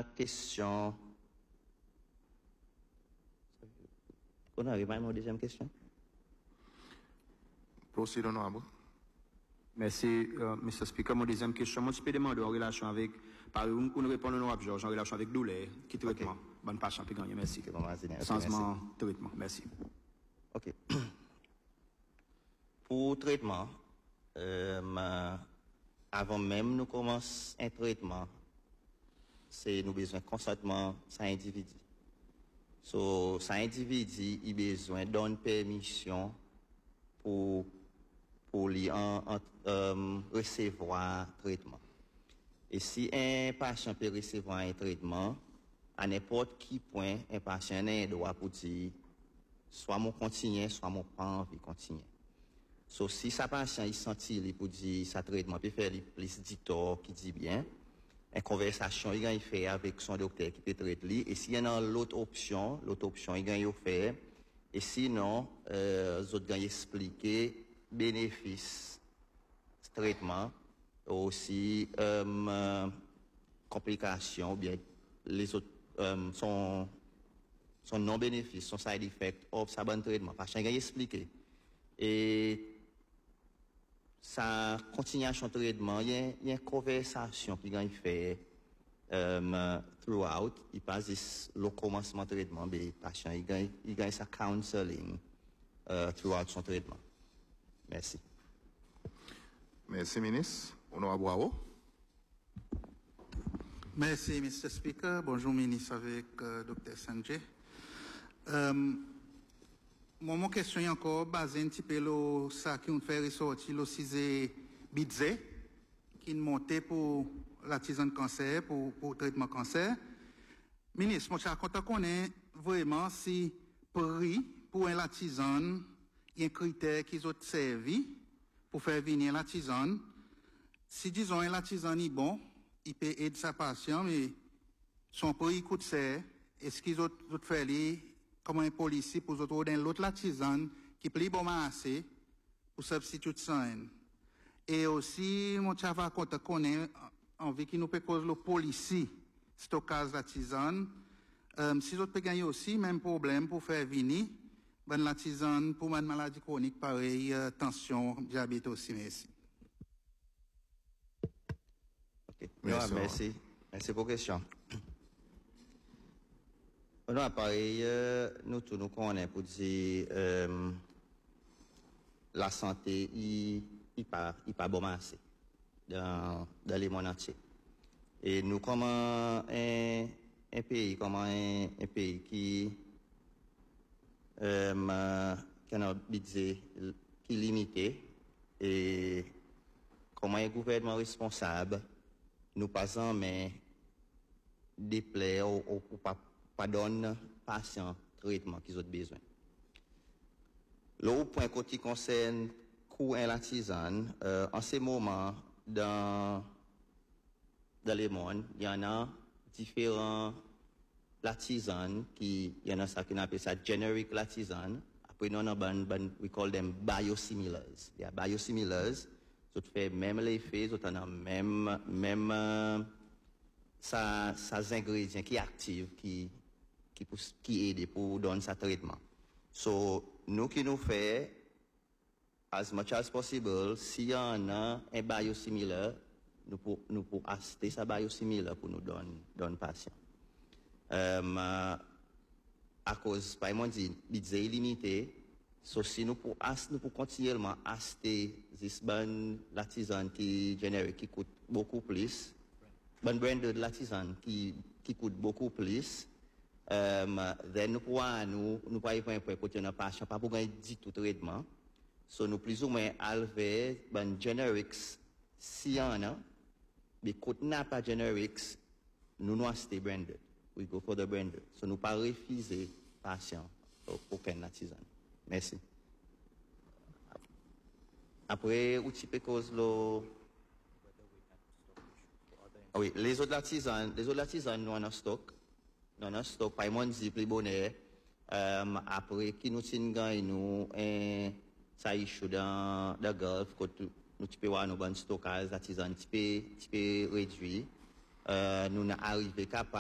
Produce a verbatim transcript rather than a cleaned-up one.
question. On arrive à ma deuxième question. Proceed, honorable. Merci, euh, mister Speaker. Mon deuxième question, moi, je peux demander en relation avec, par une, une réponse honorable Georges, en relation avec douleur, qui traitement. Okay. Bonne patience, puis gagner, merci. Okay, bon, okay, Changement de traitement, merci. Ok. Pour traitement, euh, avant même nous commencer un traitement, c'est nous besoin consentement sans individu. So, sans individu, il a besoin d'une permission pour pour lui en, en, euh, recevoir traitement. Et si un patient peut recevoir un traitement, à n'importe qui point, un patient a un droit pour dire soit mon continue, soit mon pas envie de continuer. So, si sa patient il sentit pour dire sa traitement, peut faire plus dictateur qui dit bien, une conversation il fait avec son docteur qui peut traiter lui, et s'il y a l'autre option, l'autre option il gagne faire, et sinon, euh, les autres gagnent expliquer bénéfices traitement, aussi euh, complications, bien les autres euh, sont son non-bénéfice, son side effect of sa bonne traitement. Parce qu'il a expliqué. Et sa continuation de traitement, il y a, il y a une conversation qui a fait um, throughout. Il passe le commencement de traitement, mais le patient, il gagne, il gagne sa counseling uh, throughout son traitement. Merci. Merci, ministre. Honorable Bravo. Merci, mister Speaker. Bonjour, ministre, avec euh, docteur Sanjay. Euh, mon question est encore basée un petit peu sur ça qui nous fait ressortir le sujet budget qui est monté pour la tisane cancer, pour, pour le traitement cancer. Ministre, moi, je connais vraiment si prix pour un tisane, il y a un critère qui ont servi pour faire venir la tisane. Si disons un tisane est bon, il peut aider sa patient, mais son prix coûte cher. Est-ce qu'ils ont fait comme un policier pour autres l'autre la tisane qui plie bon assez pour substituer ça. Et aussi, mon chava compte connaît envie qui nous peut cause le policier stockage la tisane. Euh, si autres peut gagner aussi même problème pour faire venir ben la tisane pour une maladie chronique pareil, euh, tension, diabète aussi, merci. Okay. Merci. Merci. Merci pour la question. Non, pareil, euh, nous tous nous connaissons pour dire euh, la santé, il n'est pas, pas bon assez dans, dans les mondes entiers. Et nous, comme un, un pays, comme un, un pays qui, euh, qui a un budget qui est limité, et comme un gouvernement responsable, nous passons mais des plaies ou, ou, ou pas pas donne patient traitement qu'ils ont besoin. Le point qui concerne coût et la tisane, euh, en ce moment, dans, dans le monde, il y en a différents la tisane, qui, il y en a ça qu'on appelle ça generic la tisane. Après, nous avons, we call them biosimilars. Il y a biosimilars, ça fait même l'effet, ça a même, même, euh, ça, ça ingrédients qui actifs, qui, qui, qui aident pour donner ce traitement. So, nous qui nous faisons, as much as possible, s'il y en a un biosimilaire, nous pouvons nous pour acheter ce biosimilaire pour nous donner, donner patient. Um, uh, à cause, par exemple, du budget illimité, so, si nous pouvons nous pour continuellement acheter this ban la tisane qui générique qui coûte beaucoup plus, ban branded la tisane qui, qui coûte beaucoup plus, Um, then nous pouvons nous nous pas y pour côté un patient pas pour gagner du tout traitement. So nous plus ou moins alver ben generics si y en a, mais quand n'a pas generics, nous nous acheter branded. We go for the branded. So nous pas refuser patient aucun tisane. Merci. Après ou tu peux cause le oui, les autres tisanes, les autres tisanes nous en stock. Nous en stock par exemple dit plus bonnet euh, après qui nous tin gagne nous un ça issue dans dans golf que nous tu peux voir nous bon stockage la tisane tu peux tu peux réduire euh, nous n'a arrivé capable